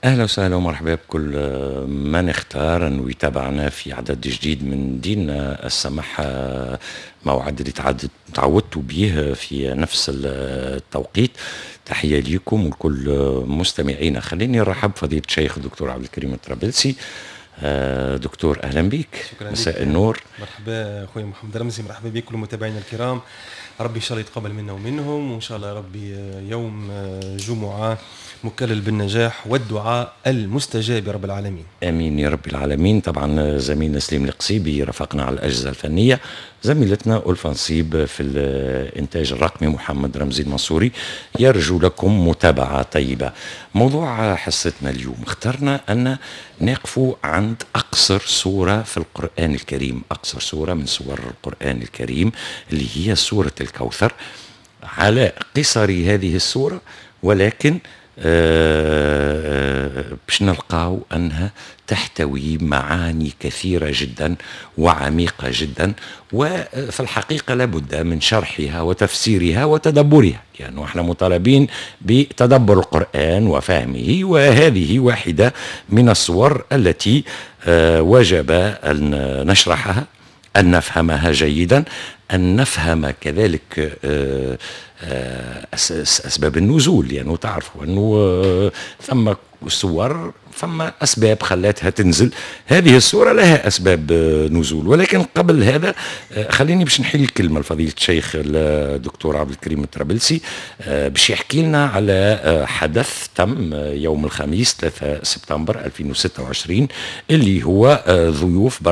أهلا وسهلا ومرحبا بكل من اختار أنه يتابعنا في عدد جديد من ديننا السماح، موعد اللي تعودتوا به في نفس التوقيت. تحية لكم ولكل مستمعينا. خليني نرحب فضيلة الشيخ الدكتور عبد الكريم الطرابلسي. دكتور أهلا بك. شكرا مساء لك. النور. مرحبا أخوي محمد رمزي، مرحبا بكل متابعينا الكرام. ربي إن شاء الله يتقبل منا ومنهم، وإن شاء الله ربي يوم جمعة مكلل بالنجاح والدعاء المستجاب يا رب العالمين. امين يا رب العالمين. طبعا زميلنا سليم القصيبي رافقنا على الاجهزه الفنيه، زميلتنا ألفا نصيب في الانتاج الرقمي محمد رمزي المنصوري. يرجو لكم متابعه طيبه. موضوع حصتنا اليوم اخترنا ان نقف عند اقصر سوره في القران الكريم، اقصر سوره من سور القران الكريم اللي هي سوره الكوثر. على قصر هذه السوره ولكن باش نلقاو أنها تحتوي معاني كثيرة جدا وعميقة جدا، وفي الحقيقة لابد من شرحها وتفسيرها وتدبرها، يعني احنا مطالبين بتدبر القرآن وفهمه، وهذه واحدة من الصور التي وجب أن نشرحها، أن نفهمها جيدا، أن نفهم كذلك أسباب النزول. يعني يعني تعرفوا أنه ثم صور، ثم أسباب خلاتها تنزل. هذه السورة لها أسباب نزول، ولكن قبل هذا خليني باش نحيل الكلمة لفضيلة الشيخ الدكتور عبد الكريم الطرابلسي باش يحكي لنا على حدث تم يوم الخميس 3 سبتمبر 2026 اللي هو ضيوف